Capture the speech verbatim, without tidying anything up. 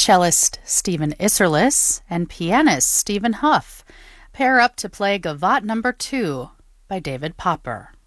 Cellist Stephen Isserlis and pianist Stephen Huff pair up to play Gavotte Number two by David Popper.